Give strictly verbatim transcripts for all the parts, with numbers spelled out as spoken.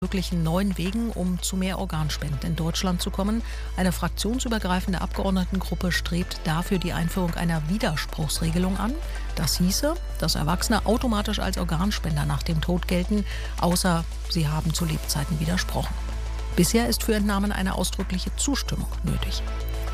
möglichen neuen Wegen, um zu mehr Organspenden in Deutschland zu kommen. Eine fraktionsübergreifende Abgeordnetengruppe strebt dafür die Einführung einer Widerspruchsregelung an. Das hieße, dass Erwachsene automatisch als Organspender nach dem Tod gelten, außer sie haben zu Lebzeiten widersprochen. Bisher ist für Entnahmen eine ausdrückliche Zustimmung nötig.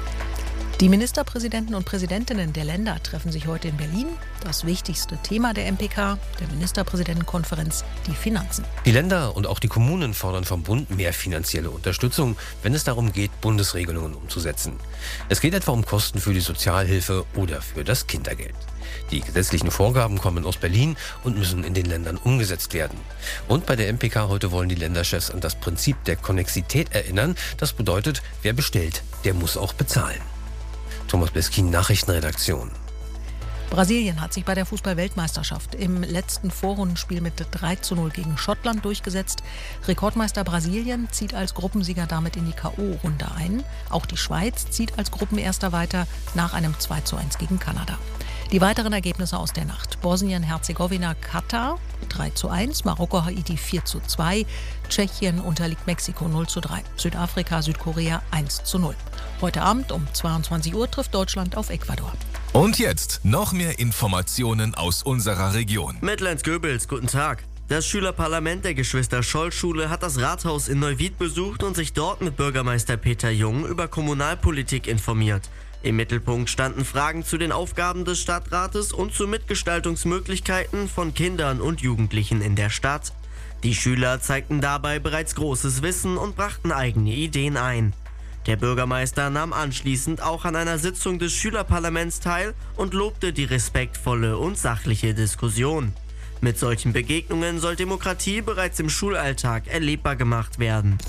Die Ministerpräsidenten und Präsidentinnen der Länder treffen sich heute in Berlin. Das wichtigste Thema der M P K, der Ministerpräsidentenkonferenz, die Finanzen. Die Länder und auch die Kommunen fordern vom Bund mehr finanzielle Unterstützung, wenn es darum geht, Bundesregelungen umzusetzen. Es geht etwa um Kosten für die Sozialhilfe oder für das Kindergeld. Die gesetzlichen Vorgaben kommen aus Berlin und müssen in den Ländern umgesetzt werden. Und bei der M P K heute wollen die Länderchefs an das Prinzip der Konnexität erinnern. Das bedeutet, wer bestellt, der muss auch bezahlen. Thomas Beskin, Nachrichtenredaktion. Brasilien hat sich bei der Fußball-Weltmeisterschaft im letzten Vorrundenspiel mit drei zu null gegen Schottland durchgesetzt. Rekordmeister Brasilien zieht als Gruppensieger damit in die K O-Runde ein. Auch die Schweiz zieht als Gruppenerster weiter nach einem zwei zu eins gegen Kanada. Die weiteren Ergebnisse aus der Nacht: Bosnien-Herzegowina, Katar drei zu eins, Marokko, Haiti vier zu zwei, Tschechien unterliegt Mexiko null zu drei, Südafrika, Südkorea eins zu null. Heute Abend um zweiundzwanzig Uhr trifft Deutschland auf Ecuador. Und jetzt noch mehr Informationen aus unserer Region. Medlands-Göbels, guten Tag. Das Schülerparlament der Geschwister-Scholl-Schule hat das Rathaus in Neuwied besucht und sich dort mit Bürgermeister Peter Jung über Kommunalpolitik informiert. Im Mittelpunkt standen Fragen zu den Aufgaben des Stadtrates und zu Mitgestaltungsmöglichkeiten von Kindern und Jugendlichen in der Stadt. Die Schüler zeigten dabei bereits großes Wissen und brachten eigene Ideen ein. Der Bürgermeister nahm anschließend auch an einer Sitzung des Schülerparlaments teil und lobte die respektvolle und sachliche Diskussion. Mit solchen Begegnungen soll Demokratie bereits im Schulalltag erlebbar gemacht werden.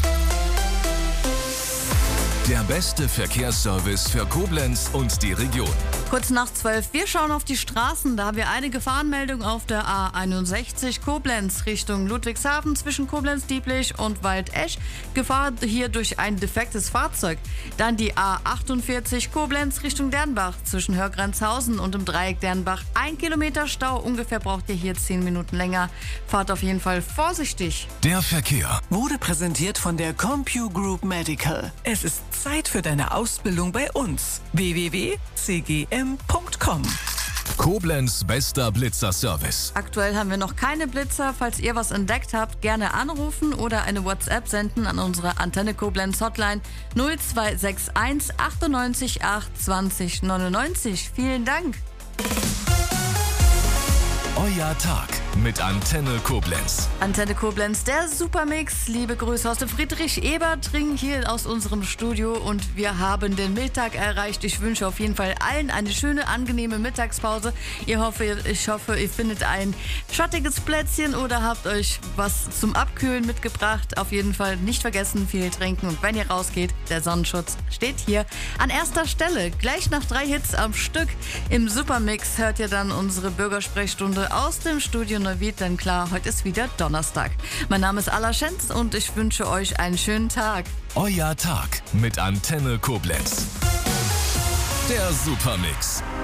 Der beste Verkehrsservice für Koblenz und die Region. Kurz nach zwölf, wir schauen auf die Straßen. Da haben wir eine Gefahrenmeldung auf der A einundsechzig Koblenz Richtung Ludwigshafen zwischen Koblenz-Dieblich und Waldesch. Gefahr hier durch ein defektes Fahrzeug. Dann die A achtundvierzig Koblenz Richtung Dernbach zwischen Hörgrenzhausen und im Dreieck Dernbach. Ein Kilometer Stau, ungefähr braucht ihr hier zehn Minuten länger. Fahrt auf jeden Fall vorsichtig. Der Verkehr wurde präsentiert von der CompuGroup Medical. Es ist Zeit für deine Ausbildung bei uns. w w w punkt c g m punkt com. Koblenz bester Blitzer-Service. Aktuell haben wir noch keine Blitzer. Falls ihr was entdeckt habt, gerne anrufen oder eine WhatsApp senden an unsere Antenne Koblenz Hotline null zwei sechs eins achtundneunzig acht zwanzig neunundneunzig. Vielen Dank. Euer Tag mit Antenne Koblenz. Antenne Koblenz, der Supermix. Liebe Grüße aus dem Friedrich-Ebert-Ring hier aus unserem Studio und wir haben den Mittag erreicht. Ich wünsche auf jeden Fall allen eine schöne, angenehme Mittagspause. Ihr hoffe, ich hoffe, ihr findet ein schattiges Plätzchen oder habt euch was zum Abkühlen mitgebracht. Auf jeden Fall nicht vergessen, viel trinken und wenn ihr rausgeht, der Sonnenschutz steht hier an erster Stelle. Gleich nach drei Hits am Stück im Supermix hört ihr dann unsere Bürgersprechstunde aus dem Studio Neuwied, denn klar, heute ist wieder Donnerstag. Mein Name ist Alla Schenz und ich wünsche euch einen schönen Tag. Euer Tag mit Antenne Koblenz. Der Supermix.